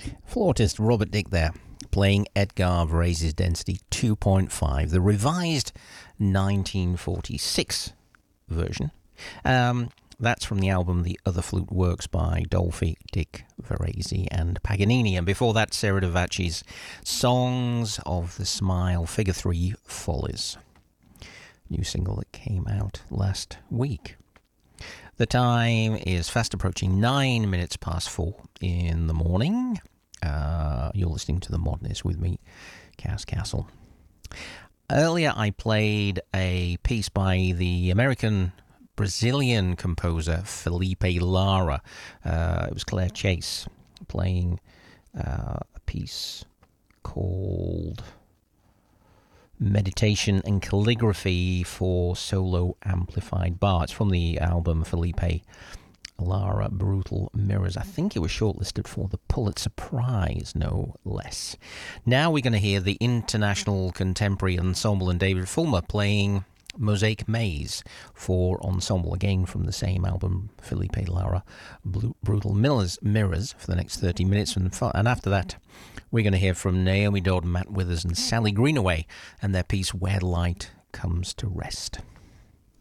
Flautist Robert Dick there, playing Edgar Varèse's Density 2.5, the revised 1946 version. That's from the album The Other Flute Works by Dolphy, Dick, Varese and Paganini. And before that, Sarah Davachi's Songs of the Smile, Figure 3, Follies. New single that came out last week. The time is fast approaching 9 minutes past 4 in the morning. You're listening to The Modernist with me, Cass Castle. Earlier I played a piece by the American-Brazilian composer Felipe Lara. It was Claire Chase playing a piece called Meditation and Calligraphy for Solo Amplified Bar. It's from the album Felipe Lara, Brutal Mirrors. I think it was shortlisted for the Pulitzer Prize, no less. Now we're going to hear the International Contemporary Ensemble and David Fulmer playing Mosaic Maze for ensemble, again from the same album, Felipe Lara, Brutal Mirrors, for the next 30 minutes. And after that, we're going to hear from Naomi Dodd, Matt Withers, and Sally Greenaway, and their piece Where Light Comes to Rest.